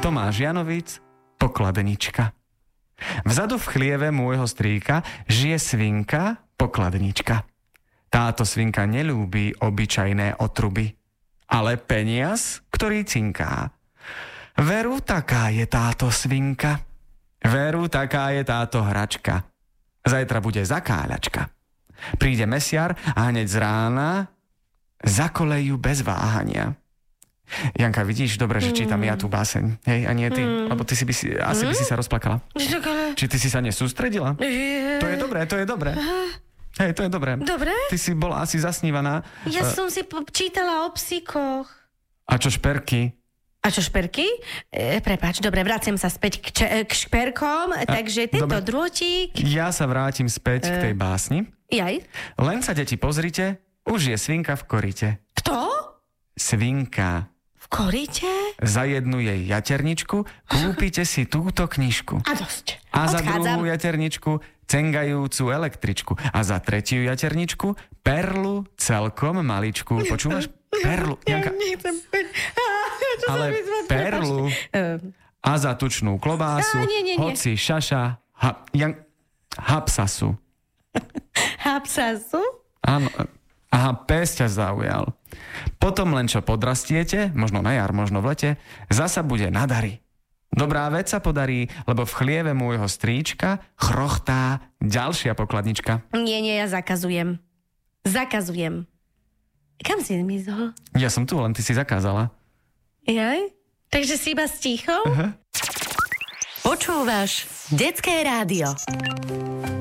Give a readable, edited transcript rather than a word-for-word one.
Tomáš Janovic, pokladnička. Vzadu v chlieve môjho strýka žije svinka, pokladnička. Táto svinka neľúbi obyčajné otruby, ale peniaz, ktorý cinká. Veru, taká je táto svinka. Veru, taká je táto hračka. Zajtra bude zakáľačka. Príde mesiar a hneď z rána zakolejú bez váhania. Janka, vidíš, dobre, že čítam ja tú báseň. Hej, a nie ty, lebo ty by si sa rozplakala. Či ty si sa nesústredila? To je dobré, to je dobré. Hej, to je dobré. Dobre? Ty si bola asi zasnívaná. Ja som si čítala o psíkoch. A čo šperky? A čo šperky? Prepáč, dobre, vraciam sa späť k šperkom, takže tento drôtik... Ja sa vrátim späť k tej básni. Jaj? Len sa, deti, pozrite, už je svinka v korite. Kto? Svinka. V korite? Za jednu jej jaterničku kúpite si túto knižku. A dosť. A za Odchádzam. druhú jaterničku cengajúcu električku. A za tretiu jaterničku perlu celkom maličku. Počúvaš? Perlu. Janka. Nechcem. Ale perlu. A za tučnú klobásu. Nie. Hoci šaša. Hapsasu. Hapsasu? Áno. Aha, pes ťa zaujal. Potom len čo podrastiete, možno na jar, možno v lete, zasa bude na dary. Dobrá vec sa podarí, lebo v chlieve môjho stríčka chrochtá ďalšia pokladnička. Nie, ja zakazujem. Zakazujem. Kam si zmizol? Ja som tu, len ty si zakázala. Jaj? Takže si iba stichol? Počúvaš Detské rádio.